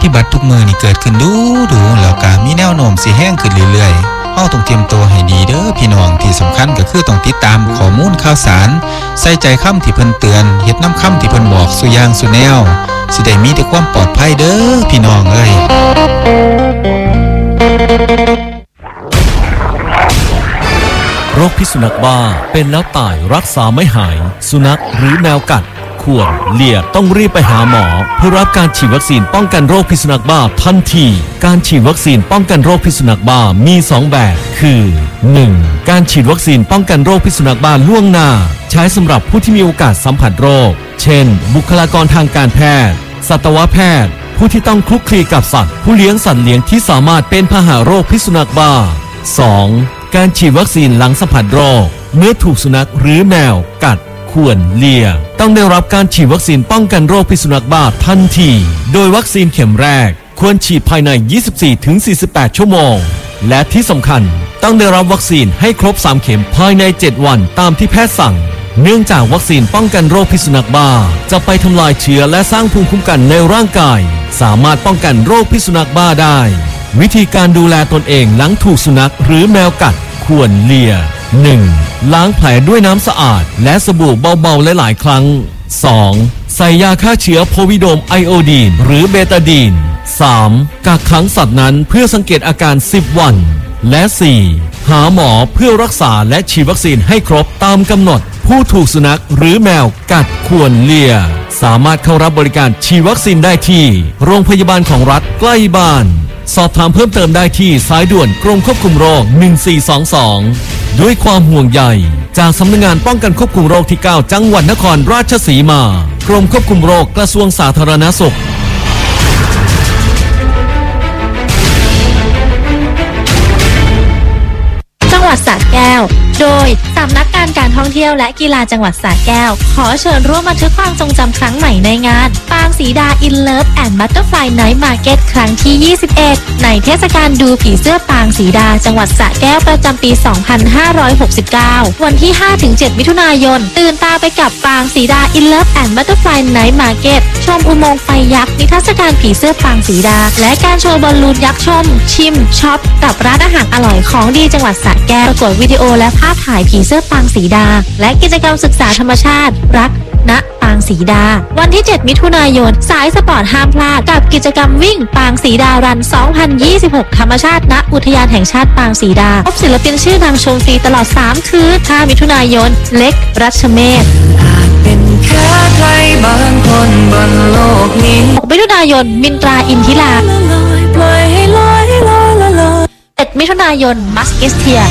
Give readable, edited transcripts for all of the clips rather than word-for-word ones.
ฏิบัติทุกมือนี่เกิดขึ้นดูแล้วก็มีแนวโน้มสิแห้งขึ้นเรื่อยๆเฮาต้องเตรียมตัวให้ดีเด้อพี่น้องที่สำคัญก็คือต้องติดตามข้อมูลข่าวสารใส่ใจคำที่เพิ่นเตือนเฮ็ดนำคำที่เพิ่นบอกสู่อย่างสู่แนวสิได้มีแต่ความปลอดภัยเด้อพี่น้องเอ้ยโรคพิษสุนัขบ้าเป็นแล้วตายรักษาไม่หายสุนัขหรือแมวกัดข่วนเลียต้องรีบไปหาหมอเพื่อรับการฉีดวัคซีนป้องกันโรคพิษสุนัขบ้าทันทีการฉีดวัคซีนป้องกันโรคพิษสุนัขบ้ามี2แบบคือ 1. การฉีดวัคซีนป้องกันโรคพิษสุนัขบ้าล่วงหน้าใช้สำหรับผู้ที่มีโอกาสสัมผัสโรคเช่นบุคลากรทางการแพทย์สัตวแพทย์ผู้ที่ต้องคลุกคลีกับสัตว์ผู้เลี้ยงสัตว์เลี้ยงที่สามารถเป็นพาหะโรคพิษสุนัขบ้า 2. การฉีดวัคซีนหลังสัมผัสโรคเมื่อถูกสุนัขหรือแมวกัดข่วนเลียต้องได้รับการฉีดวัคซีนป้องกันโรคพิษสุนัขบ้าทันทีโดยวัคซีนเข็มแรกควรฉีดภายใน 24-48 ชั่วโมงและที่สำคัญต้องได้รับวัคซีนให้ครบ3เข็มภายใน7วันตามที่แพทย์สั่งเนื่องจากวัคซีนป้องกันโรคพิษสุนัขบ้าจะไปทำลายเชื้อและสร้างภูมิคุ้มกันในร่างกายสามารถป้องกันโรคพิษสุนัขบ้าได้วิธีการดูแลตนเองหลังถูกสุนัขหรือแมวกัดข่วนเลีย 1. ล้างแผลด้วยน้ำสะอาดและสบู่เบาๆหลายๆครั้ง 2. ใส่ยาฆ่าเชื้อโพวิโดมไอโอดีนหรือเบตาดีน 3. กักขังสัตว์นั้นเพื่อสังเกตอาการ10วันและ 4. หาหมอเพื่อรักษาและฉีดวัคซีนให้ครบตามกำหนดผู้ถูกสุนัขหรือแมวกัดข่วนเลียสามารถเข้ารับบริการฉีดวัคซีนได้ที่โรงพยาบาลของรัฐใกล้บ้านสอบถามเพิ่มเติมได้ที่สายด่วนกรมควบคุมโรค1422ด้วยความห่วงใยจากสำนักงานป้องกันควบคุมโรคที่9จังหวัดนครราชสีมากรมควบคุมโรคกระทรวงสาธารณสุขจังหวัดสระแก้วโดยสำนักการท่องเที่ยวและกีฬาจังหวัดสระแก้วขอเชิญร่วมบันทึกความทรงจำครั้งใหม่ในงานปางสีดา In Love and Butterfly Night Market ครั้งที่ 21 ในเทศกาลดูผีเสื้อปางสีดาจังหวัดสระแก้วประจำปี 2569 วันที่ 5-7 มิถุนายนตื่นตาไปกับปางสีดา In Love and Butterfly Night Market ชมอุโมงค์ไฟยักษ์นิทรรศการผีเสื้อปางสีดาและการโชว์บอลลูนยักษ์ชมชิมช็อปกับร้านอาหารอร่อยของดีจังหวัดสระแก้วประกวดวิดีโอและภาพถ่ายผีเสื้อปางสีดาและกิจกรรมศึกษาธรรมชาติรักณปางสีดาวันที่ 7 มิถุนายนสายสปอร์ตห้ามพลาดกับกิจกรรมวิ่งปางสีดารัน 2026 ธรรมชาติณอุทยานแห่งชาติปางสีดาพบศิลปินชื่อดังชมฟรีตลอด3คืน5 มิถุนายนเล็กรัชเมธเป็นแค่ใครบางคนบนโลกนี้6 มิถุนายนมินตราอินทิรา7 มิถุนายนมัสกิสเทีย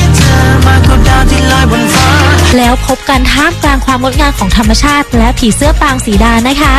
แล้วพบกันท่ามกลางความงดงามของธรรมชาติและผีเสื้อปางสีดานะคะ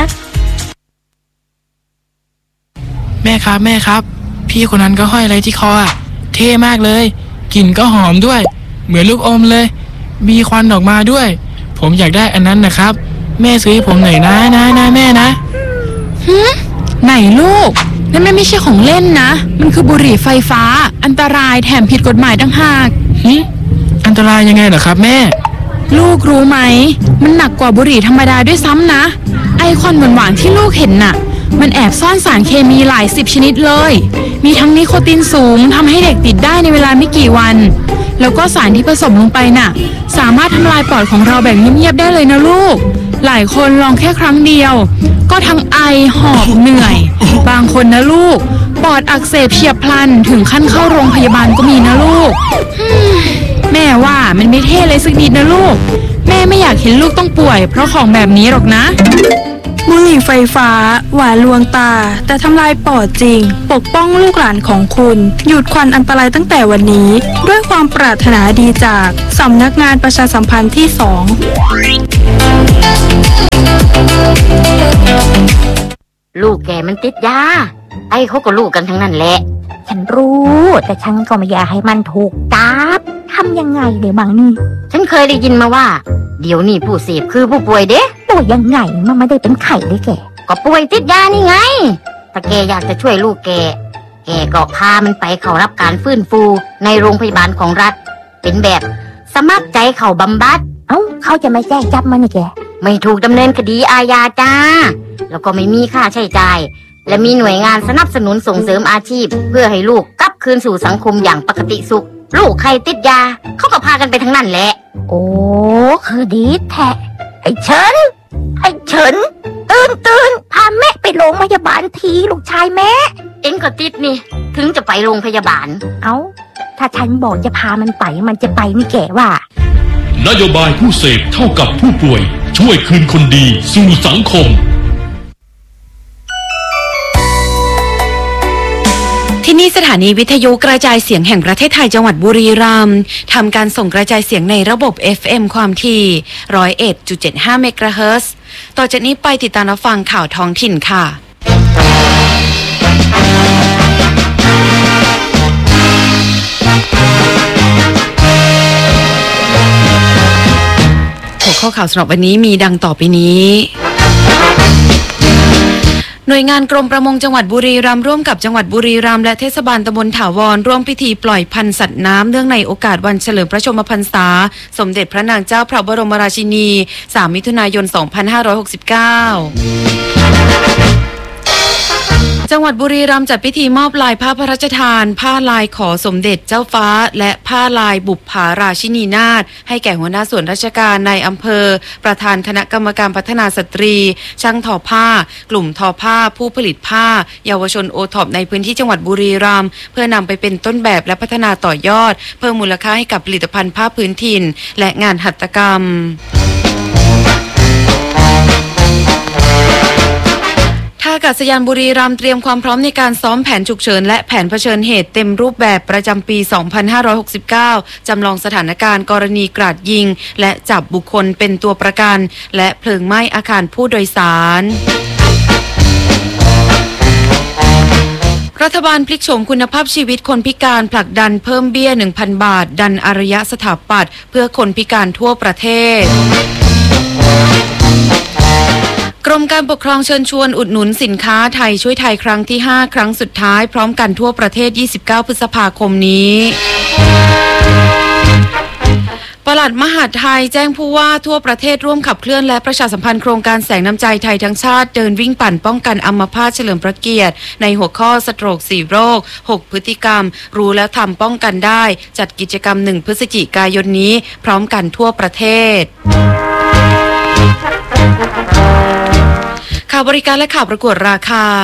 แม่ครับพี่คนนั้นก็ห้อยอะไรที่คออ่ะเท่มากเลยกลิ่นก็หอมด้วยเหมือนลูกอมเลยมีควันออกมาด้วยผมอยากได้อันนั้นนะครับแม่ซื้อให้ผมหน่อยนะแม่นะไหนลูกนั่นไม่ใช่ของเล่นนะมันคือบุหรี่ไฟฟ้าอันตรายแถมผิดกฎหมายต่างหากอันตรายยังไงเหรอครับแม่ลูกรู้ไหมมันหนักกว่าบุหรี่ธรรมดาด้วยซ้ำนะไอคอนหวานๆที่ลูกเห็นน่ะมันแอบซ่อนสารเคมีหลาย10ชนิดเลยมีทั้งนิโคตินสูงทำให้เด็กติดได้ในเวลาไม่กี่วันแล้วก็สารที่ผสมลงไปน่ะสามารถทำลายปอดของเราแบบเงียบๆได้เลยนะลูกหลายคนลองแค่ครั้งเดียวก็ทั้งไอหอบเหนื่อยบางคนนะลูกปอดอักเสบเฉียบพลันถึงขั้นเข้าโรงพยาบาลก็มีนะลูกแม่ว่ามันไม่เท่เลยสักนิดนะลูกแม่ไม่อยากเห็นลูกต้องป่วยเพราะของแบบนี้หรอกนะบุหรี่ไฟฟ้าหวานลวงตาแต่ทำลายปอดจริงปกป้องลูกหลานของคุณหยุดควันอันตรายตั้งแต่วันนี้ด้วยความปรารถนาดีจากสำนักงานประชาสัมพันธ์ที่ 2 ลูกแกมันติดยาไอ้เขาก็ลูกกันทั้งนั้นแหละฉันรู้แต่ฉันก็ไม่อยากให้มันถูกจับทำยังไงเดี๋ยวบังนี่ฉันเคยได้ยินมาว่าเดี๋ยวนี้ผู้เสพคือผู้ป่วยเด้ป่วยยังไงมันไม่ได้เป็นไข้เลยแกก็ป่วยติดยานี่ไงถ้าแกอยากจะช่วยลูกแกก็พามันไปเข้ารับการฟื้นฟูในโรงพยาบาลของรัฐเป็นแบบสมัครใจเข้าบำบัดเขาจะไม่แจ้งจับมันนี่แกไม่ถูกดำเนินคดีอาญาจ้าแล้วก็ไม่มีค่าใช้จ่ายและมีหน่วยงานสนับสนุนส่งเสริมอาชีพเพื่อให้ลูกกลับคืนสู่สังคมอย่างปกติสุขลูกใครติดยาเขาก็พากันไปทั้งนั้นแหละโอ้คือดีแท้ไอ้เฉินตื่นพาแม่ไปโรงพยาบาลทีลูกชายแม่เอ็งก็ติดนี่ถึงจะไปโรงพยาบาลเอ้าถ้าฉันบอกจะพามันไปมันจะไปนี่แกว่านโยบายผู้เสพเท่ากับผู้ป่วยช่วยคืนคนดีสู่สังคมที่นี่สถานีวิทยุกระจายเสียงแห่งประเทศไทยจังหวัดบุรีรัมย์ทำการส่งกระจายเสียงในระบบ FM ความถี่ 101.75 เมกะเฮิรตซ์ต่อจากนี้ไปติดตามรับฟังข่าวท้องถิ่นค่ะหัวข้อข่าวสำหรับวันนี้มีดังต่อไปนี้หน่วยงานกรมประมงจังหวัดบุรีรัมย์ร่วมกับจังหวัดบุรีรัมย์และเทศบาลตำบลถาวรร่วมพิธีปล่อยพันธุ์สัตว์น้ำเนื่องในโอกาสวันเฉลิมพระชนมพรรษาสมเด็จพระนางเจ้าพระบรมราชินี 3 มิถุนายน 2569จังหวัดบุรีรัมย์จัดพิธีมอบลายผ้าพระราชทานผ้าลายขอสมเด็จเจ้าฟ้าและผ้าลายบุปผาราชินีนาถให้แก่หัวหน้าส่วนราชการในอำเภอประธานคณะกรรมการพัฒนาสตรีช่างทอผ้ากลุ่มทอผ้าผู้ผลิตผ้าเยาวชนโอท็อปในพื้นที่จังหวัดบุรีรัมย์เพื่อนำไปเป็นต้นแบบและพัฒนาต่อยอดเพิ่มมูลค่าให้กับผลิตภัณฑ์ผ้าพื้นถิ่นและงานหัตถกรรมท่าอากาศยานบุรีรัมย์เตรียมความพร้อมในการซ้อมแผนฉุกเฉินและแผนเผชิญเหตุเต็มรูปแบบประจำปี 2569 จำลองสถานการณ์กรณีกราดยิงและจับบุคคลเป็นตัวประกันและเพลิงไหม้อาคารผู้โดยสารรัฐบาลพลิกโฉมคุณภาพชีวิตคนพิการผลักดันเพิ่มเบี้ย 1,000 บาทดันอารยสถาปัตย์เพื่อคนพิการทั่วประเทศกรมการปกครองเชิญชวนอุดหนุนสินค้าไทยช่วยไทยครั้งที่ 5 ครั้งสุดท้ายพร้อมกันทั่วประเทศ 29 พฤษภาคมนี้ปลัดมหาดไทยแจ้งผู้ว่าทั่วประเทศร่วมขับเคลื่อนและประชาสัมพันธ์โครงการแสงน้ำใจไทยทั้งชาติเดินวิ่งปั่นป้องกันอัมพาตเฉลิมพระเกียรติในหัวข้อสโตรก4โรค6พฤติกรรมรู้แล้วทำป้องกันได้จัดกิจกรรม1 พฤศจิกายนนี้พร้อมกันทั่วประเทศข่าวบริการและข่าวประกวดราคา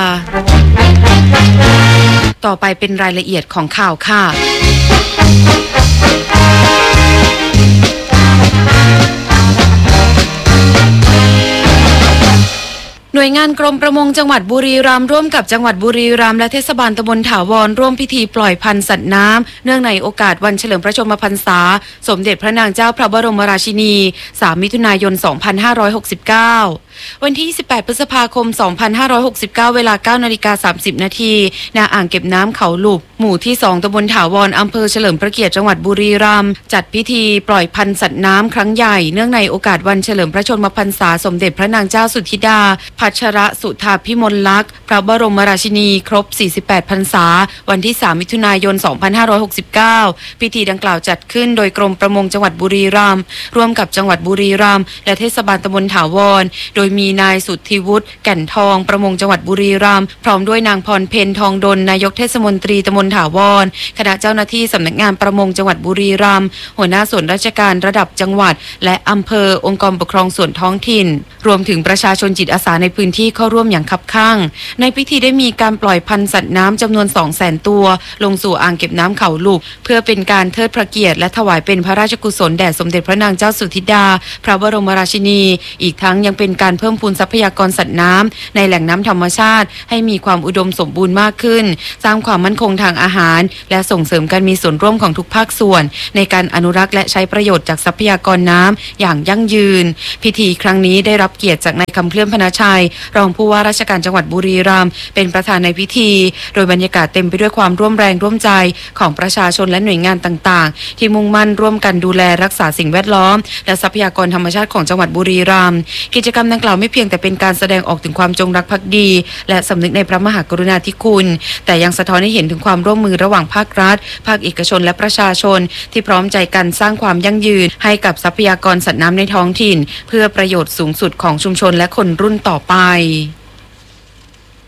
ต่อไปเป็นรายละเอียดของข่าวค่ะหน่วยงานกรมประมงจังหวัดบุรีรัมย์ร่วมกับจังหวัดบุรีรัมย์และเทศบาลตำบลถาวรร่วมพิธีปล่อยพันธุ์สัตว์น้ำเนื่องในโอกาสวันเฉลิมพระชนมพรรษาสมเด็จพระนางเจ้าพระบรมราชินี 3 มิถุนายน 2569 วันที่ 28 พฤษภาคม 2569 เวลา 9:30 น.ณ อ่างเก็บน้ำเขาหลุบหมู่ที่ 2 ตำบลถาวรอำเภอเฉลิมพระเกียรติจังหวัดบุรีรัมย์จัดพิธีปล่อยพันธุ์สัตว์น้ำครั้งใหญ่เนื่องในโอกาสวันเฉลิมพระชนมพรรษาสมเด็จพระนางเจ้าสุธิดาพัชรสุธาภิมลลักษณ์พระบรมราชินีครบ 48 พรรษาวันที่ 3 มิถุนายน 2569 พิธีดังกล่าวจัดขึ้นโดยกรมประมงจังหวัดบุรีรัมย์ร่วมกับจังหวัดบุรีรัมย์และเทศบาลตำบลถาวรโดยมีนายสุทธิวุฒิแก่นทองประมงจังหวัดบุรีรัมย์พร้อมด้วยนางพรเพ็ญทองดลนายกเทศมนตรีตำบลถาวรคณะเจ้าหน้าที่สำนักงานประมงจังหวัดบุรีรัมย์หัวหน้าส่วนราชการระดับจังหวัดและอำเภอองค์กรปกครองส่วนท้องถิ่นรวมถึงประชาชนจิตอาสาในพื้นที่เข้าร่วมอย่างคับคั่งในพิธีได้มีการปล่อยพันธุ์สัตว์น้ำจำนวน 200,000 ตัวลงสู่อ่างเก็บน้ำเขาหลุบเพื่อเป็นการเทิดพระเกียรติและถวายเป็นพระราชกุศลแด่สมเด็จพระนางเจ้าสุธิดาพระบรมราชินีอีกทั้งยังเป็นการเพิ่มพูนทรัพยากรสัตว์น้ำในแหล่งน้ำธรรมชาติให้มีความอุดมสมบูรณ์มากขึ้นสร้างความมั่นคงทางอาหารและส่งเสริมการมีส่วนร่วมของทุกภาคส่วนในการอนุรักษ์และใช้ประโยชน์จากทรัพยากรน้ำอย่างยั่งยืนพิธีครั้งนี้ได้รับเกียรติจากนายคำเคลื่อนพนาชัยรองผู้ว่าราชการจังหวัดบุรีรัมย์เป็นประธานในพิธีโดยบรรยากาศเต็มไปด้วยความร่วมแรงร่วมใจของประชาชนและหน่วยงานต่างๆที่มุ่งมั่นร่วมกันดูแลรักษาสิ่งแวดล้อมและทรัพยากรธรรมชาติของจังหวัดบุรีรัมย์กิจกรรมดังกล่าวไม่เพียงแต่เป็นการแสดงออกถึงความจงรักภักดีและสำนึกในพระมหากรุณาธิคุณแต่ยังสะท้อนให้เห็นถึงความร่วมมือระหว่างภาครัฐภาคเอกชนและประชาชนที่พร้อมใจกันสร้างความยั่งยืนให้กับทรัพยากรสัตว์น้ำในท้องถิ่นเพื่อประโยชน์สูงสุดของชุมชนและคนรุ่นต่อไป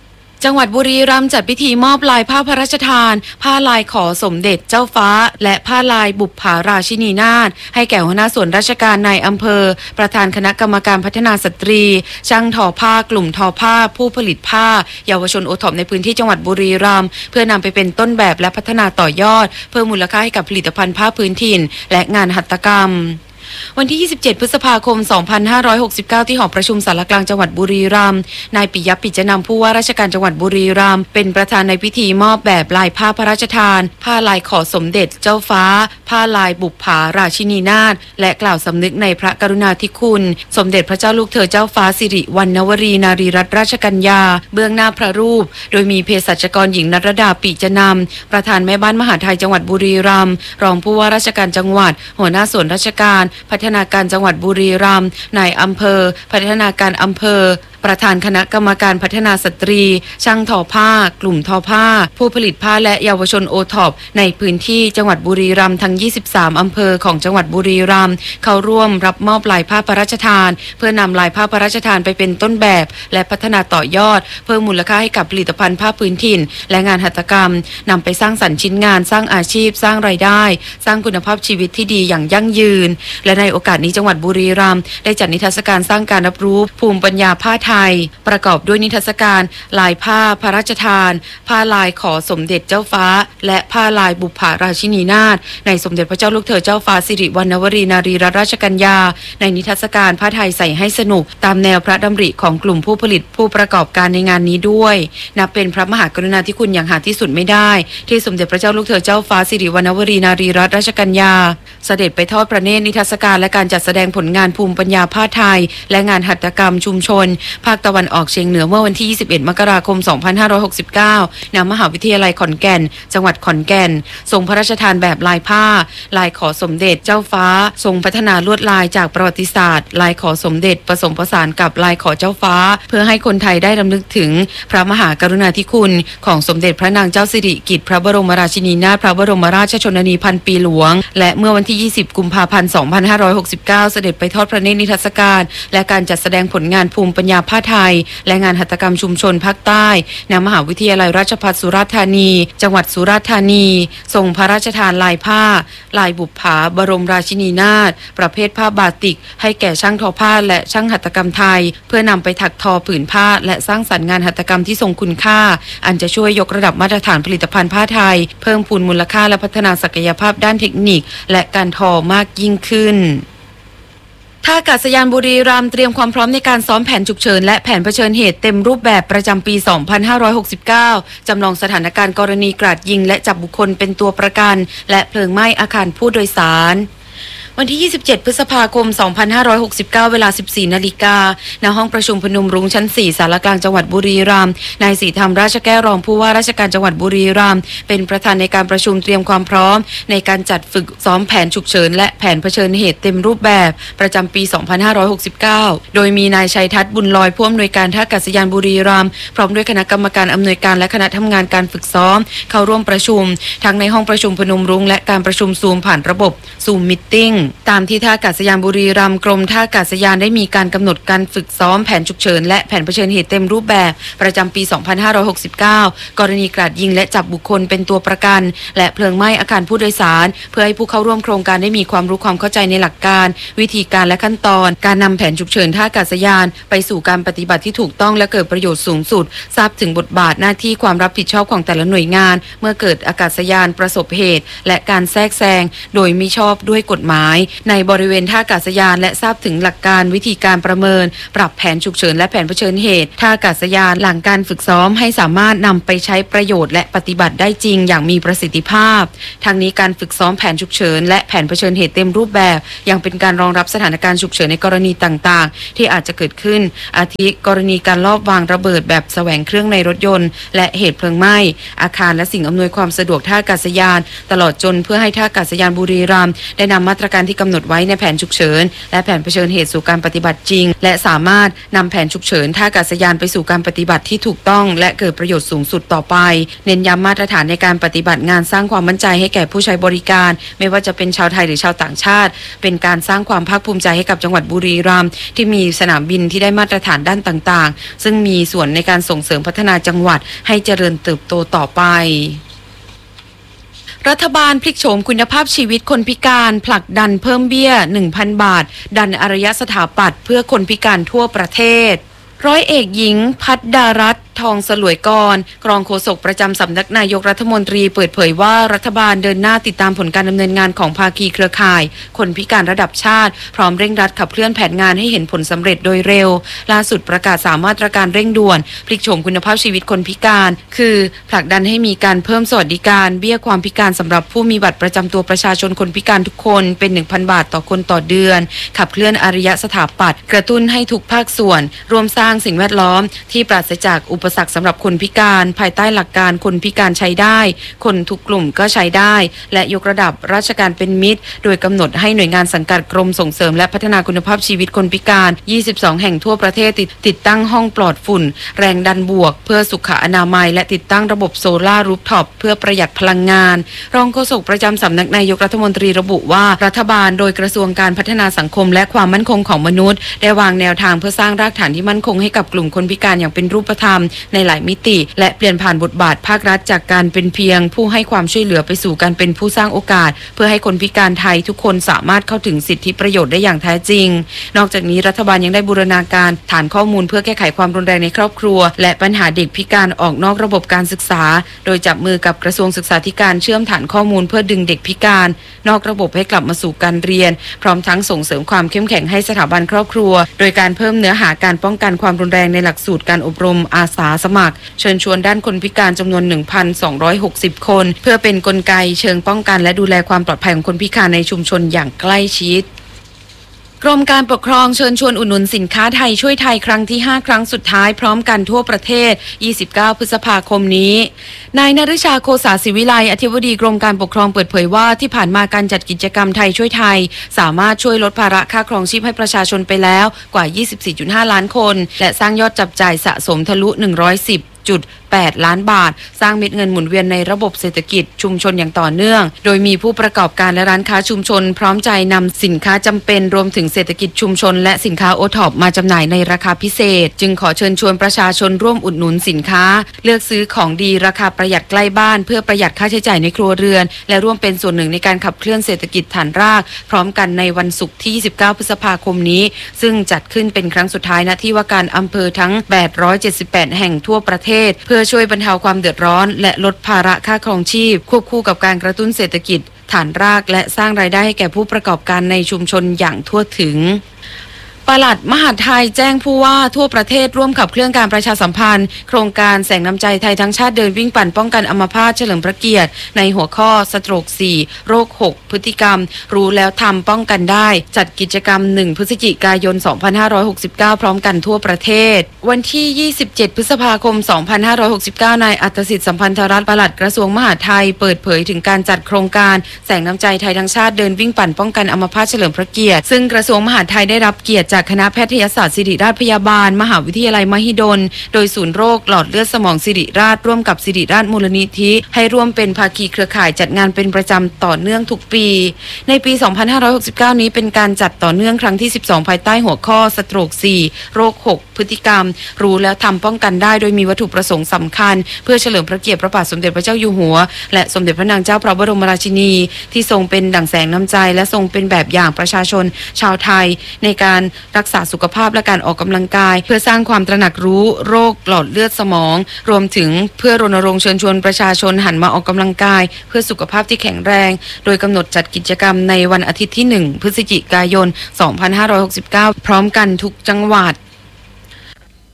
จังหวัดบุรีรัมย์จัดพิธีมอบลายผ้าพระราชทานผ้าลายขอสมเด็จเจ้าฟ้าและผ้าลายบุปผาราชินีนาถให้แก่หัวหน้าส่วนราชการในอำเภอประธานคณะกรรมการพัฒนาสตรีช่างทอผ้ากลุ่มทอผ้าผู้ผลิตผ้าเยาวชนโอท็อปในพื้นที่จังหวัดบุรีรัมย์เพื่อนำไปเป็นต้นแบบและพัฒนาต่อยอดเพิ่มมูลค่าให้กับผลิตภัณฑ์ผ้าพื้นถิ่นและงานหัตถกรรมวันที่ 27 พฤษภาคม 2569 ที่หอประชุมสารกลางจังหวัดบุรีรัมย์นายปิยะ ปิจนำผู้ว่าราชการจังหวัดบุรีรัมย์เป็นประธานในพิธีมอบแบบลายผ้าพระราชทานผ้าลายขอสมเด็จเจ้าฟ้าผ้าลายบุปผาราชินีนาถและกล่าวสำนึกในพระกรุณาธิคุณสมเด็จพระเจ้าลูกเธอเจ้าฟ้าสิริวัณณวรีนารีรัตนราชกัญญาเบื้องหน้าพระรูปโดยมีเภสัชกรหญิงนรดา ปิจนำประธานแม่บ้านมหาไทยจังหวัดบุรีรัมย์รองผู้ว่าราชการจังหวัดหัวหน้าส่วนราชการพัฒนาการจังหวัดบุรีรัมย์นายอำเภอพัฒนาการอำเภอประธานคณะกรรมการพัฒนาสตรีช่างทอผ้ากลุ่มทอผ้าผู้ผลิตผ้าและเยาวชนโอท็อปในพื้นที่จังหวัดบุรีรัมย์ทั้ง23อำเภอของจังหวัดบุรีรัมย์เข้าร่วมรับมอบลายผ้าพระราชทานเพื่อนำลายผ้าพระราชทานไปเป็นต้นแบบและพัฒนาต่อยอดเพิ่มมูลค่าให้กับผลิตภัณฑ์ผ้าพื้นถิ่นและงานหัตถกรรมนำไปสร้างสรรค์ชิ้นงานสร้างอาชีพสร้างรายได้สร้างคุณภาพชีวิตที่ดีอย่างยั่งยืนและในโอกาสนี้จังหวัดบุรีรัมย์ได้จัดนิทรรศการสร้างการรับรู้ภูมิปัญญาผ้าไทยประกอบด้วยนิทรรศการลายผ้าพระราชทานผ้าลายขอสมเด็จเจ้าฟ้าและผ้าลายบุปผาราชินีนาถในสมเด็จพระเจ้าลูกเธอเจ้าฟ้าสิริวัณณวรีนารีรัตนราชกัญญาในนิทรรศการผ้าไทยใส่ให้สนุกตามแนวพระดำริของกลุ่มผู้ผลิตผู้ประกอบการในงานนี้ด้วยนับเป็นพระมหากรุณาธิคุณอย่างหาที่สุดไม่ได้ที่สมเด็จพระเจ้าลูกเธอเจ้าฟ้าสิริวัณณวรีนารีรัตนราชกัญญาเสด็จไปทอดพระเนตรนิทรรศการและการจัดแสดงผลงานภูมิปัญญาผ้าไทยและงานหัตถกรรมชุมชนภาคตะวันออกเฉียงเหนือเมื่อวันที่ 21 มกราคม 2569 ณ มหาวิทยาลัยขอนแก่นจังหวัดขอนแก่นทรงพระราชทานแบบลายผ้าลายขอสมเด็จเจ้าฟ้าทรงพัฒนาลวดลายจากประวัติศาสตร์ลายขอสมเด็จผสมผสานกับลายขอเจ้าฟ้าเพื่อให้คนไทยได้รำลึกถึงพระมหากรุณาธิคุณของสมเด็จพระนางเจ้าสิริกิติ์พระบรมราชินีนาถพระบรมราชชนนีพันปีหลวงและเมื่อวันที่ 20 กุมภาพันธ์ 2569 เสด็จไปทอดพระเนตรนิทรรศการและการจัดแสดงผลงานภูมิปัญญาผ้าไทยและงานหัตถกรรมชุมชนภาคใต้ณ มหาวิทยาลัยราชภัฏสุราษฎร์ธานีจังหวัดสุราษฎร์ธานีทรงพระราชทานลายผ้าลายบุปผาบรมราชินีนาถประเภทผ้าบาติกให้แก่ช่างทอผ้าและช่างหัตถกรรมไทยเพื่อนำไปถักทอผืนผ้าและสร้างสรรค์งานหัตถกรรมที่ทรงคุณค่าอันจะช่วยยกระดับมาตรฐานผลิตภัณฑ์ผ้าไทยเพิ่มพูนมูลค่าและพัฒนาศักยภาพด้านเทคนิคและการทอมากยิ่งขึ้นท่าอากาศยานบุรีรัมย์เตรียมความพร้อมในการซ้อมแผนฉุกเฉินและแผนเผชิญเหตุเต็มรูปแบบประจำปี 2569 จำลองสถานการณ์กรณีกราดยิงและจับบุคคลเป็นตัวประกันและเพลิงไหม้อาคารผู้โดยสารวันที่ 27 พฤษภาคม 2569 เวลา 14 นาฬิกาณ ห้องประชุมพนมรุ้งชั้น 4 สารกลางจังหวัดบุรีรัมย์ นายศรีธรรมราชแก้วรองผู้ว่าราชการจังหวัดบุรีรัมย์ เป็นประธานในการประชุมเตรียมความพร้อมในการจัดฝึกซ้อมแผนฉุกเฉินและแผนเผชิญเหตุเต็มรูปแบบประจำปี 2569 โดยมีนายชัยทัศน์บุญลอยผู้อำนวยการท่าอากาศยานบุรีรัมย์ พร้อมด้วยคณะกรรมการอำนวยการและคณะทำงานการฝึกซ้อมเข้าร่วมประชุมทั้งในห้องประชุมพนมรุ้งและการประชุมซูมผ่านระบบซูมมิทติ้งตามที่ท่าอากาศยานบุรีรัมย์กรมท่าอากาศยานได้มีการกำหนดการฝึกซ้อมแผนฉุกเฉินและแผนเผชิญเหตุเต็มรูปแบบประจำปี 2569 กรณีกราดยิงและจับบุคคลเป็นตัวประกันและเพลิงไหม้อาคารผู้โดยสารเพื่อให้ผู้เข้าร่วมโครงการได้มีความรู้ความเข้าใจในหลักการวิธีการและขั้นตอนการนำแผนฉุกเฉินท่าอากาศยานไปสู่การปฏิบัติที่ถูกต้องและเกิดประโยชน์สูงสุดทราบถึงบทบาทหน้าที่ความรับผิดชอบของแต่ละหน่วยงานเมื่อเกิดอากาศยานประสบเหตุและการแทรกแซงโดยมิชอบด้วยกฎหมายในบริเวณท่าอากาศยานและทราบถึงหลักการวิธีการประเมินปรับแผนฉุกเฉินและแผนเผชิญเหตุท่าอากาศยานหลังการฝึกซ้อมให้สามารถนำไปใช้ประโยชน์และปฏิบัติได้จริงอย่างมีประสิทธิภาพทั้งนี้การฝึกซ้อมแผนฉุกเฉินและแผนเผชิญเหตุเต็มรูปแบบยังเป็นการรองรับสถานการณ์ฉุกเฉินในกรณีต่างๆที่อาจจะเกิดขึ้นอาทิกรณีการลอบวางระเบิดแบบแสวงเครื่องในรถยนต์และเหตุเพลิงไหม้อาคารและสิ่งอำนวยความสะดวกท่าอากาศยานตลอดจนเพื่อให้ท่าอากาศยานบุรีรัมย์ได้นำมาตรการการที่กำหนดไว้ในแผนฉุกเฉินและแผนเผชิญเหตุสู่การปฏิบัติจริงและสามารถนำแผนฉุกเฉินท่าอากาศยานไปสู่การปฏิบัติที่ถูกต้องและเกิดประโยชน์สูงสุดต่อไปเน้นย้ำมาตรฐานในการปฏิบัติงานสร้างความมั่นใจให้แก่ผู้ใช้บริการไม่ว่าจะเป็นชาวไทยหรือชาวต่างชาติเป็นการสร้างความภาคภูมิใจให้กับจังหวัดบุรีรัมย์ที่มีสนามบินที่ได้มาตรฐานด้านต่างๆซึ่งมีส่วนในการส่งเสริมพัฒนาจังหวัดให้เจริญเติบโตต่อไปรัฐบาลพลิกโฉมคุณภาพชีวิตคนพิการผลักดันเพิ่มเบี้ย 1,000 บาทดันอารยสถาปัตย์เพื่อคนพิการทั่วประเทศร้อยเอกหญิงพัฒดารัตน์ทองสลวยกรรองโฆษกประจำสำนักนายกรัฐมนตรีเปิดเผยว่ารัฐบาลเดินหน้าติดตามผลการดำเนินงานของภาคีเครือข่ายคนพิการระดับชาติพร้อมเร่งรัดขับเคลื่อนแผนงานให้เห็นผลสำเร็จโดยเร็วล่าสุดประกาศ3มาตรการเร่งด่วนพลิกโฉมคุณภาพชีวิตคนพิการคือผลักดันให้มีการเพิ่มสวัสดิการเบี้ยความพิการสำหรับผู้มีบัตรประจำตัวประชาชนคนพิการทุกคนเป็น 1,000 บาทต่อคนต่อเดือนขับเคลื่อนอารยสถาปัตย์กระตุ้นให้ทุกภาคส่วนรวมสร้างสิ่งแวดล้อมที่ปราศจากอุปสรรคสำหรับคนพิการภายใต้หลักการคนพิการใช้ได้คนทุกกลุ่มก็ใช้ได้และยกระดับราชการเป็นมิตรโดยกำหนดให้หน่วยงานสังกัดกรมส่งเสริมและพัฒนาคุณภาพชีวิตคนพิการ22แห่งทั่วประเทศติดตั้งห้องปลอดฝุ่นแรงดันบวกเพื่อสุขอนามัยและติดตั้งระบบโซล่ารูฟท็อปเพื่อประหยัดพลังงานรองโฆษกประจำสำนักนายกรัฐมนตรีระบุว่ารัฐบาลโดยกระทรวงการพัฒนาสังคมและความมั่นคงของมนุษย์ได้วางแนวทางเพื่อสร้างรากฐานที่มั่นคงให้กับกลุ่มคนพิการอย่างเป็นรูปธรรมในหลายมิติและเปลี่ยนผ่านบทบาทภาครัฐจากการเป็นเพียงผู้ให้ความช่วยเหลือไปสู่การเป็นผู้สร้างโอกาสเพื่อให้คนพิการไทยทุกคนสามารถเข้าถึงสิทธิประโยชน์ได้อย่างแท้จริงนอกจากนี้รัฐบาลยังได้บูรณาการฐานข้อมูลเพื่อแก้ไขความรุนแรงในครอบครัวและปัญหาเด็กพิการออกนอกระบบการศึกษาโดยจับมือกับกระทรวงศึกษาธิการเชื่อมฐานข้อมูลเพื่อดึงเด็กพิการนอกระบบให้กลับมาสู่การเรียนพร้อมทั้งส่งเสริมความเข้มแข็งให้สถาบันครอบครัวโดยการเพิ่มเนื้อหาการป้องกันความรุนแรงในหลักสูตรการอบรมอาสาสมัครเชิญชวนด้านคนพิการจำนวน 1,260 คนเพื่อเป็นกลไกเชิงป้องกันและดูแลความปลอดภัยของคนพิการในชุมชนอย่างใกล้ชิดกรมการปกครองเชิญชวนอุดหนุนสินค้าไทยช่วยไทยครั้งที่5ครั้งสุดท้ายพร้อมกันทั่วประเทศ29พฤษภาคมนี้นายนฤชาโคสาศิวิไลอธิบดีกรมการปกครองเปิดเผยว่าที่ผ่านมาการจัดกิจกรรมไทยช่วยไทยสามารถช่วยลดภาระค่าครองชีพให้ประชาชนไปแล้วกว่า 24.5 ล้านคนและสร้างยอดจับจ่ายสะสมทะลุ 110.8 ล้านบาทสร้างเม็ดเงินหมุนเวียนในระบบเศรษฐกิจชุมชนอย่างต่อเนื่องโดยมีผู้ประกอบการและร้านค้าชุมชนพร้อมใจนำสินค้าจำเป็นรวมถึงเศรษฐกิจชุมชนและสินค้าโอท็อปมาจำหน่ายในราคาพิเศษจึงขอเชิญชวนประชาชนร่วมอุดหนุนสินค้าเลือกซื้อของดีราคาประหยัดใกล้บ้านเพื่อประหยัดค่าใช้จ่ายในครัวเรือนและร่วมเป็นส่วนหนึ่งในการขับเคลื่อนเศรษฐกิจฐานรากพร้อมกันในวันศุกร์ที่29พฤษภาคมนี้ซึ่งจัดขึ้นเป็นครั้งสุดท้ายณที่ว่าการอำเภอทั้ง878แห่งทั่วประเทศเพื่อช่วยบรรเทาความเดือดร้อนและลดภาระค่าครองชีพควบคู่กับการกระตุ้นเศรษฐกิจฐานรากและสร้างรายได้ให้แก่ผู้ประกอบการในชุมชนอย่างทั่วถึงปลัดมหาดไทยแจ้งผู้ว่าทั่วประเทศร่วมขับเคลื่อนการประชาสัมพันธ์โครงการแสงน้ำใจไทยทั้งชาติเดินวิ่งปั่นป้องกันอัมพาตเฉลิมพระเกียรติในหัวข้อสโตรก4โรค6พฤติกรรมรู้แล้วทำป้องกันได้จัดกิจกรรม1พฤศจิกายน2569พร้อมกันทั่วประเทศวันที่27พฤษภาคม2569นายอัตสิทธิ์สัมพันธรัตน์ปลัดกระทรวงมหาดไทยเปิดเผยถึงการจัดโครงการแสงน้ำใจไทยทั้งชาติเดินวิ่งปั่นป้องกันอัมพาตเฉลิมพระเกียรติซึ่งกระทรวงมหาดไทยได้รับเกียรติจากคณะแพทยศาสตร์ศิริราชพยาบาลมหาวิทยาลัยมหิดลโดยศูนย์โรคหลอดเลือดสมองศิริราชร่วมกับศิริราชมูลนิธิให้ร่วมเป็นภาคีเครือข่ายจัดงานเป็นประจำต่อเนื่องทุกปีในปี2569นี้เป็นการจัดต่อเนื่องครั้งที่12ภายใต้หัวข้อสโตรก4โรค6พฤติกรรมรู้แล้วทำป้องกันได้โดยมีวัตถุประสงค์สำคัญเพื่อเฉลิมพระเกียรติพระบาทสมเด็จพระเจ้าอยู่หัวและสมเด็จพระนางเจ้าพระบรมราชินีที่ทรงเป็นดั่งแสงน้ำใจและทรงเป็นแบบอย่างประชาชนชาวไทยในการรักษาสุขภาพและการออกกำลังกายเพื่อสร้างความตระหนักรู้โรคหลอดเลือดสมองรวมถึงเพื่อรณรงค์เชิญชวนประชาชนหันมาออกกำลังกายเพื่อสุขภาพที่แข็งแรงโดยกำหนดจัดกิจกรรมในวันอาทิตย์ที่1พฤศจิกายน2569พร้อมกันทุกจังหวัด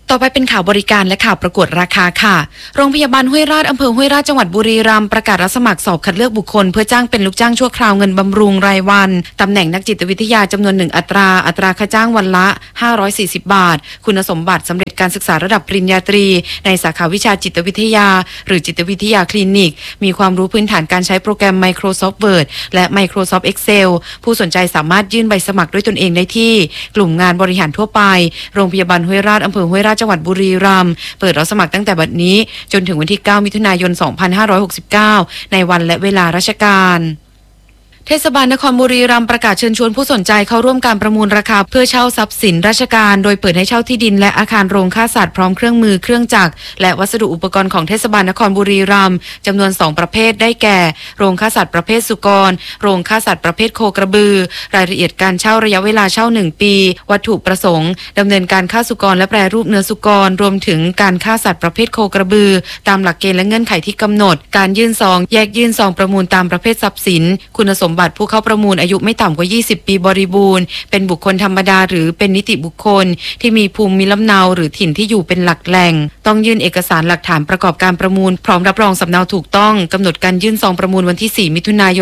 ต่อไปเป็นข่าวบริการและข่าวประกวดราคาค่ะโรงพยาบาลห้วยราชอำเภอห้วยราชจังหวัดบุรีรัมย์ประกาศรับสมัครสอบคัดเลือกบุคคลเพื่อจ้างเป็นลูกจ้างชั่วคราวเงินบำรุงรายวันตำแหน่งนักจิตวิทยาจำนวน1อัตราค่าจ้างวันละ540 บาทคุณสมบัติสำเร็จการศึกษาระดับปริญญาตรีในสาขาวิชาจิตวิทยาหรือจิตวิทยาคลินิกมีความรู้พื้นฐานการใช้โปรแกรม Microsoft Word และ Microsoft Excel ผู้สนใจสามารถยื่นใบสมัครด้วยตนเองได้ที่กลุ่มงานบริหารทั่วไปโรงพยาบาลห้วยราชอำเภอห้วยราชจังหวัดบุรีรัมย์เปิดรับสมัครตั้งแต่บัดนี้จนถึงวันที่9มิถุนายน2569ในวันและเวลาราชการเทศบาลนครบุรีรัมย์ประกาศเชิญชวนผู้สนใจเข้าร่วมการประมูลราคาเพื่อเช่าทรัพย์สินราชการโดยเปิดให้เช่าที่ดินและอาคารโรงฆ่าสัตว์พร้อมเครื่องมือเครื่องจักรและวัสดุอุปกรณ์ของเทศบาลนครบุรีรัมย์จำนวน2ประเภทได้แก่โรงฆ่าสัตว์ประเภทสุกรโรงฆ่าสัตว์ประเภทโคกระบือรายละเอียดการเช่าระยะเวลาเช่า1ปีวัตถุประสงค์ดำเนินการฆ่าสุกรและแปรรูปเนื้อสุกรรวมถึงการฆ่าสัตว์ประเภทโคกระบือตามหลักเกณฑ์และเงื่อนไขที่กำหนดการยื่นซองแยกยื่นซองประมูลตามประเภททรัพย์สินคุณสมบัติผู้เข้าประมูลอายุไม่ต่ำกว่า20ปีบริบูรณ์เป็นบุคคลธรรมดาหรือเป็นนิติบุคคลที่มีภูมิลำเนาหรือถิ่นที่อยู่เป็นหลักแหล่งต้องยื่นเอกสารหลักฐานประกอบการประมูลพร้อมรับรองสำเนาถูกต้องกำหนดการยื่นซองประมูลวันที่4มิถุนายน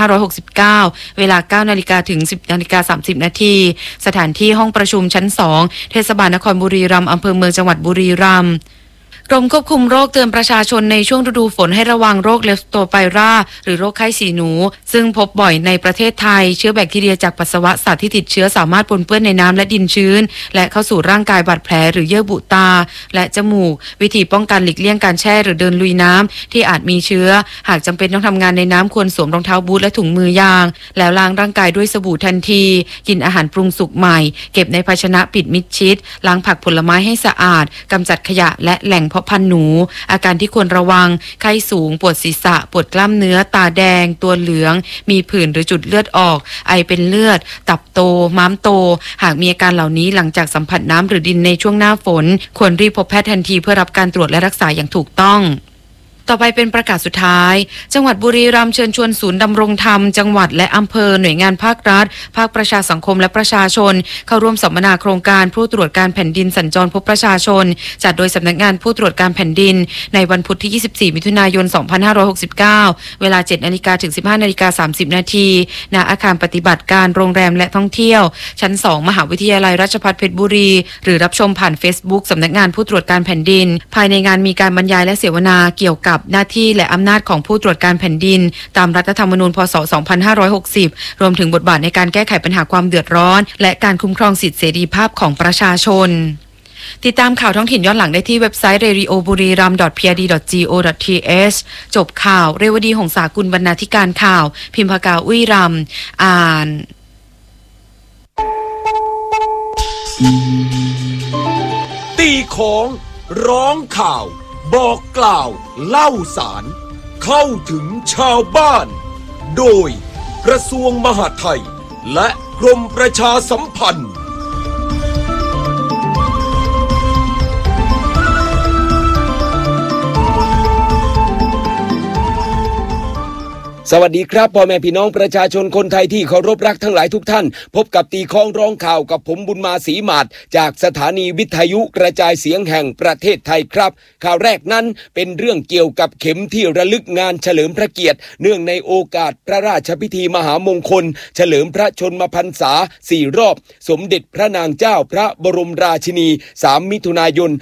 2569เวลา 9:00 นถึง 10:30 นสถานที่ห้องประชุมชั้น2เทศบาลนครบุรีรัมย์อำเภอเมืองจังหวัดบุรีรัมย์กรมควบคุมโรคเตือนประชาชนในช่วงฤดูฝนให้ระวังโรคเลปโตไปราหรือโรคไข้สีหนูซึ่งพบบ่อยในประเทศไทยเชื้อแบคทีเรียจากปัสสาวะสัตว์ที่ติดเชื้อสามารถปนเปื้อนในน้ำและดินชื้นและเข้าสู่ร่างกายบาดแผลหรือเยื่อบุตาและจมูกวิธีป้องกันหลีกเลี่ยงการแช่หรือเดินลุยน้ำที่อาจมีเชื้อหากจำเป็นต้องทำงานในน้ำควรสวมรองเท้าบูทและถุงมือยางแล้วล้างร่างกายด้วยสบู่ทันทีกินอาหารปรุงสุกใหม่เก็บในภาชนะปิดมิดชิดล้างผักผลไม้ให้สะอาดกำจัดขยะและแหล่งเพาะพันธุ์หนูอาการที่ควรระวังไข้สูงปวดศีรษะปวดกล้ามเนื้อตาแดงตัวเหลืองมีผื่นหรือจุดเลือดออกไอเป็นเลือดตับโตม้ามโตหากมีอาการเหล่านี้หลังจากสัมผัสน้ำหรือดินในช่วงหน้าฝนควรรีบพบแพทย์ทันทีเพื่อรับการตรวจและรักษาอย่างถูกต้องต่อไปเป็นประกาศสุดท้ายจังหวัดบุรีรัมย์เชิญชวนศูนย์ดำรงธรรมจังหวัดและอำเภอหน่วยงานภาครัฐภาคประชาสังคมและประชาชนเข้าร่วมสัมมนาโครงการผู้ตรวจการแผ่นดินสัญจรพบประชาชนจัดโดยสำนักงานผู้ตรวจการแผ่นดินในวันพุธที่24มิถุนายน2569เวลา 7:00 นถึง 15:30 นณอาคารปฏิบัติการโรงแรมและท่องเที่ยวชั้น2มหาวิทยาลัยราชภัฏเพชรบุรีหรือรับชมผ่าน Facebook สำนักงานผู้ตรวจการแผ่นดินภายในงานมีการบรรยายและเสวนาเกี่ยวกับหน้าที่และอำนาจของผู้ตรวจการแผ่นดินตามรัฐธรรมนูญพ.ศ. 2560รวมถึงบทบาทในการแก้ไขปัญหาความเดือดร้อนและการคุ้มครองสิทธิเสรีภาพของประชาชนติดตามข่าวท้องถิ่นย้อนหลังได้ที่เว็บไซต์ radio.buriram.prd.go.th จบข่าวเรวดีหงสากุลบรรณาธิการข่าวพิมพากาอุ้ยรำอ่านตีของร้องข่าวบอกกล่าวเล่าสารเข้าถึงชาวบ้านโดยกระทรวงมหาดไทยและกรมประชาสัมพันธ์สวัสดีครับพ่อแม่พี่น้องประชาชนคนไทยที่เคารพรักทั้งหลายทุกท่านพบกับตีข้องร้องข่าวกับผมบุญมาศรีหมาดจากสถานีวิทยุกระจายเสียงแห่งประเทศไทยครับข่าวแรกนั้นเป็นเรื่องเกี่ยวกับเข็มที่ระลึกงานเฉลิมพระเกียรติเนื่องในโอกาสพระราชพิธีมหามงคลเฉลิมพระชนมพรรษา4รอบสมเด็จพระนางเจ้าพระบรมราชินี3มิถุนายน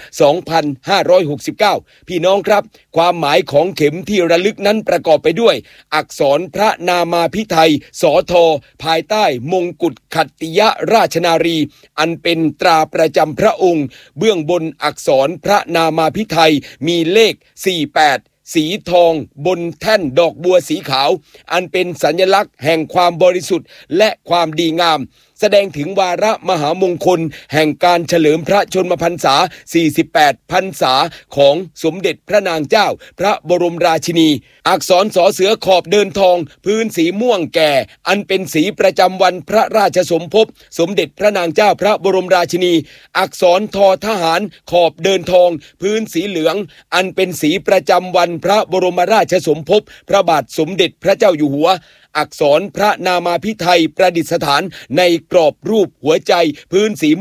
2569พี่น้องครับความหมายของเข็มที่ระลึกนั้นประกอบไปด้วยอักษรพระนามาภิไธยสทภายใต้มงกุฎขัตติยราชนารีอันเป็นตราประจำพระองค์เบื้องบนอักษรพระนามาภิไธยมีเลข48สีทองบนแท่นดอกบัวสีขาวอันเป็นสัญลักษณ์แห่งความบริสุทธิ์และความดีงามแสดงถึงวาระมหามงคลแห่งการเฉลิมพระชนมพรรษา48พรรษาของสมเด็จพระนางเจ้าพระบรมราชินีอักษรสอเสือขอบเดินทองพื้นสีม่วงแก่อันเป็นสีประจำวันพระราชสมภพสมเด็จพระนางเจ้าพระบรมราชินีอักษรทอทหารขอบเดินทองพื้นสีเหลืองอันเป็นสีประจำวันพระบรมราชสมภพพระบาทสมเด็จพระเจ้าอยู่หัวอักษรพระนามาภิไธยประดิษฐานในกรอบรูปหัวใจพื้นสีม่วง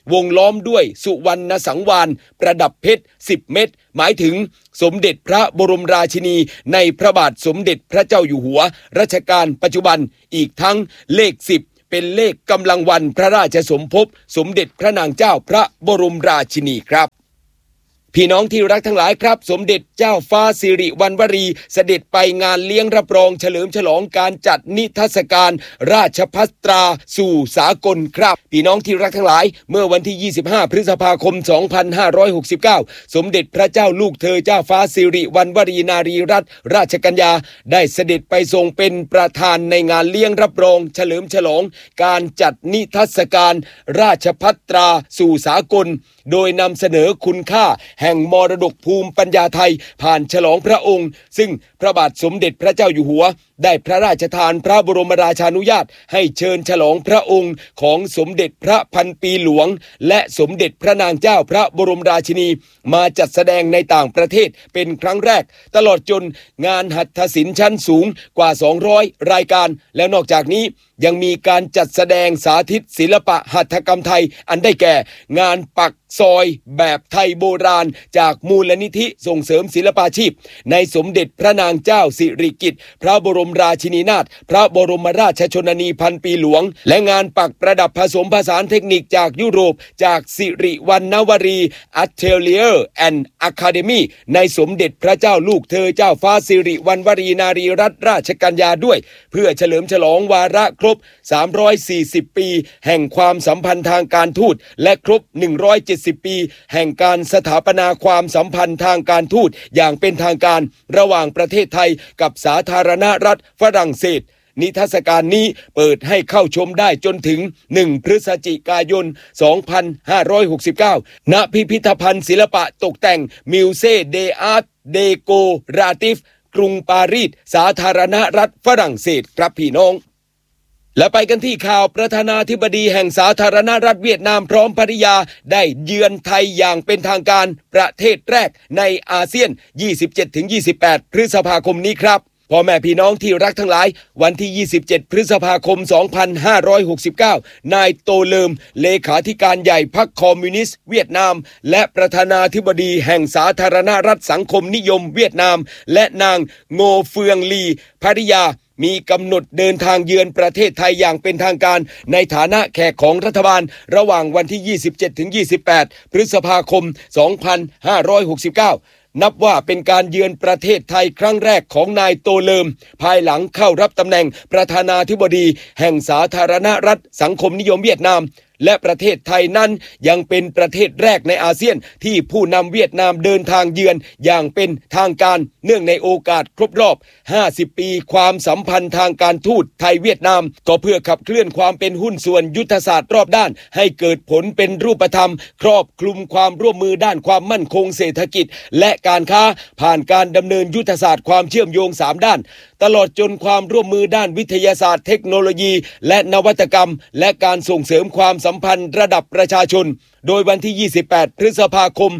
วงล้อมด้วยสุวรรณสังวาลประดับเพชร10เม็ดหมายถึงสมเด็จพระบรมราชินีในพระบาทสมเด็จพระเจ้าอยู่หัวรัชกาลปัจจุบันอีกทั้งเลข10เป็นเลขกำลังวันพระราชสมภพสมเด็จพระนางเจ้าพระบรมราชินีครับพี่น้องที่รักทั้งหลายครับสมเด็จเจ้าฟ้าสิริวัณวรีเสด็จไปงานเลี้ยงรับรองเฉลิมฉลองการจัดนิทรรศการราชภัฏตราสู่สากลครับพี่น้องที่รักทั้งหลายเมื่อวันที่25พฤษภาคม2569สมเด็จพระเจ้าลูกเธอเจ้าฟ้าสิริวัณวรีนารีรัตนราชกัญญาได้เสด็จไปทรงเป็นประธานในงานเลี้ยงรับรองเฉลิมฉลองการจัดนิทรรศการราชภัฏตราสู่สากลโดยนำเสนอคุณค่าแห่งมรดกภูมิปัญญาไทยผ่านฉลองพระองค์ซึ่งพระบาทสมเด็จพระเจ้าอยู่หัวได้พระราชทานพระบรมราชานุญาตให้เชิญฉลองพระองค์ของสมเด็จพระพันปีหลวงและสมเด็จพระนางเจ้าพระบรมราชินีมาจัดแสดงในต่างประเทศเป็นครั้งแรกตลอดจนงานหัตถศิลป์ชั้นสูงกว่า200รายการแล้วนอกจากนี้ยังมีการจัดแสดงสาธิตศิลปะหัตถกรรมไทยอันได้แก่งานปักซอยแบบไทยโบราณจากมูลนิธิส่งเสริมศิลปาชีพในสมเด็จพระนางเจ้าสิริกิติ์พระบรมราชินีนาถพระบรมราชชนนีพันปีหลวงและงานปักประดับผสมผสานเทคนิคจากยุโรปจากสิริวัณวรี Atelier and Academy ในสมเด็จพระเจ้าลูกเธอเจ้าฟ้าสิริวัณวรีนารีรัตนราชกัญญาด้วยเพื่อเฉลิมฉลองวาระครบ340ปีแห่งความสัมพันธ์ทางการทูตและครบ170ปีแห่งการสถาปนาความสัมพันธ์ทางการทูตอย่างเป็นทางการระหว่างประเทศไทยกับสาธารณรัฐฝรั่งเศสนิทรรศการนี้เปิดให้เข้าชมได้จนถึง1พฤศจิกายน2569ณพิพิธภัณฑ์ศิลปะตกแต่ง Musée des Arts Décoratifs กรุงปารีสสาธารณรัฐฝรั่งเศสครับพี่น้องและไปกันที่ข่าวประธานาธิบดีแห่งสาธารณรัฐเวียดนามพร้อมภริยาได้เยือนไทยอย่างเป็นทางการประเทศแรกในอาเซียน 27-28 พฤษภาคมนี้ครับพ่อแม่พี่น้องที่รักทั้งหลายวันที่27พฤษภาคม2569นายโตเลิมเลขาธิการใหญ่พรรคคอมมิวนิสต์เวียดนามและประธานาธิบดีแห่งสาธารณรัฐสังคมนิยมเวียดนามและนางโงเฟืองลีภริยามีกำหนดเดินทางเยือนประเทศไทยอย่างเป็นทางการในฐานะแขกของรัฐบาลระหว่างวันที่ 27-28 พฤษภาคม 2569นับว่าเป็นการเยือนประเทศไทยครั้งแรกของนายโตเลิมภายหลังเข้ารับตำแหน่งประธานาธิบดีแห่งสาธารณรัฐสังคมนิยมเวียดนามและประเทศไทยนั้นยังเป็นประเทศแรกในอาเซียนที่ผู้นำเวียดนามเดินทางเยือนอย่างเป็นทางการเนื่องในโอกาสครบรอบ50ปีความสัมพันธ์ทางการทูตไทยเวียดนามก็เพื่อขับเคลื่อนความเป็นหุ้นส่วนยุทธศาสตร์รอบด้านให้เกิดผลเป็นรูปธรรมครอบคลุมความร่วมมือด้านความมั่นคงเศรษฐกิจและการค้าผ่านการดำเนินยุทธศาสตร์ความเชื่อมโยง3ด้านตลอดจนความร่วมมือด้านวิทยาศาสตร์เทคโนโลยีและนวัตกรรมและการส่งเสริมความสัมพันธ์ระดับประชาชนโดยวันที่28พฤษภาคม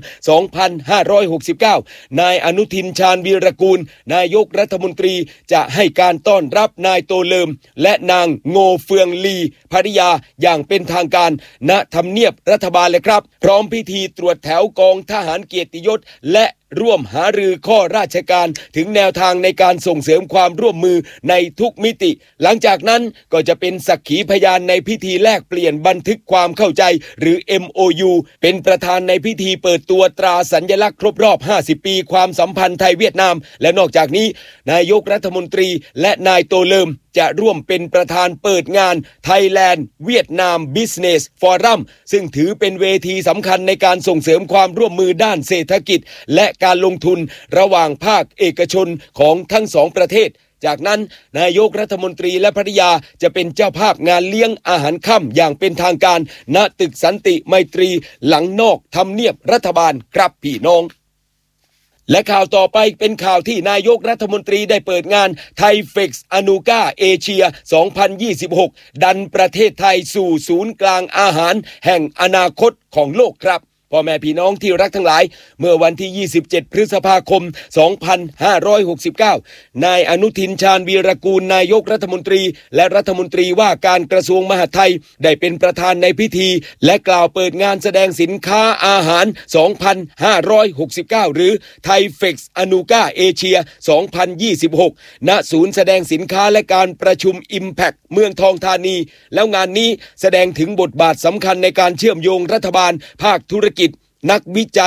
2569นายอนุทินชาญวีรกูลนายกรัฐมนตรีจะให้การต้อนรับนายโตเลิมและนางโงเฟืองลีภริยาอย่างเป็นทางการณทำเนียบรัฐบาลเลยครับพร้อมพิธีตรวจแถวกองทหารเกียรติยศและร่วมหารือข้อราชการถึงแนวทางในการส่งเสริมความร่วมมือในทุกมิติหลังจากนั้นก็จะเป็นสักขีพยานในพิธีแลกเปลี่ยนบันทึกความเข้าใจหรือ MOU เป็นประธานในพิธีเปิดตัวตราสัญลักษณ์ครบรอบ50ปีความสัมพันธ์ไทยเวียดนามและนอกจากนี้นายกรัฐมนตรีและนายโตเลิมจะร่วมเป็นประธานเปิดงาน Thailand Vietnam Business Forum ซึ่งถือเป็นเวทีสำคัญในการส่งเสริมความร่วมมือด้านเศรษฐกิจและการลงทุนระหว่างภาคเอกชนของทั้งสองประเทศจากนั้นนายกรัฐมนตรีและภริยาจะเป็นเจ้าภาพงานเลี้ยงอาหารค่ำอย่างเป็นทางการณตึกสันติไมตรีหลังนอกทำเนียบรัฐบาลครับพี่น้องและข่าวต่อไปเป็นข่าวที่นายกรัฐมนตรีได้เปิดงานไทยเฟกซ์อนูก้าเอเชีย2026ดันประเทศไทยสู่ศูนย์กลางอาหารแห่งอนาคตของโลกครับพพ่อแม่พี่น้องที่รักทั้งหลายเมื่อวันที่ 27 พฤษภาคม 2569 นายอนุทินชาญวีรกูลนายกรัฐมนตรีและรัฐมนตรีว่าการกระทรวงมหาดไทยได้เป็นประธานในพิธีและกล่าวเปิดงานแสดงสินค้าอาหาร 2569 หรือไทยเฟกซ์อนูก้าเอเชีย 2026 ณ ศูนย์แสดงสินค้าและการประชุม Impact เมืองทองธานีแล้วงานนี้แสดงถึงบทบาทสำคัญในการเชื่อมโยงรัฐบาลภาคธุรกิจนักวิจัย